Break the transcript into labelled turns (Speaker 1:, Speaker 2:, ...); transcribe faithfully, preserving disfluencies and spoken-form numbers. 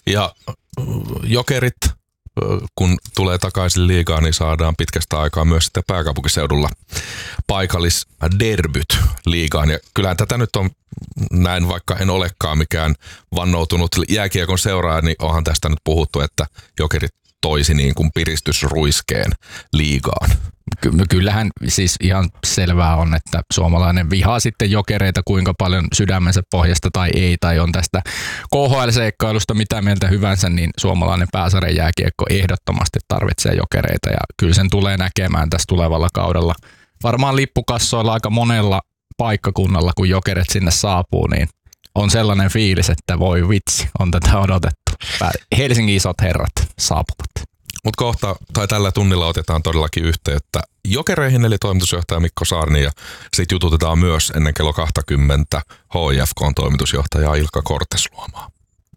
Speaker 1: Ja Jokerit, kun tulee takaisin liigaan, niin saadaan pitkästä aikaa myös sitten pääkaupunkiseudulla paikallisderbyt liigaan. Ja kyllähän tätä nyt on näin, vaikka en olekaan mikään vannoutunut jääkiekon seuraaja, niin onhan tästä nyt puhuttu, että Jokerit toisi niin kuin piristysruiskeen liigaan.
Speaker 2: No kyllähän siis ihan selvää on, että suomalainen vihaa sitten Jokereita kuinka paljon sydämensä pohjasta tai ei, tai on tästä K H L-seikkailusta mitä mieltä hyvänsä, niin suomalainen pääsarjan jääkiekko ehdottomasti tarvitsee Jokereita, ja kyllä sen tulee näkemään tässä tulevalla kaudella. Varmaan lippukassoilla aika monella paikkakunnalla, kun Jokerit sinne saapuu, niin on sellainen fiilis, että voi vitsi, on tätä odotettu. Helsingin isot herrat saapuvat.
Speaker 1: Mutta kohta tai tällä tunnilla otetaan todellakin yhteyttä Jokereihin, eli toimitusjohtaja Mikko Saarni, ja sitten jututetaan myös ennen kello kaksikymmentä H I F K:n toimitusjohtaja Ilkka Kortesluomaa.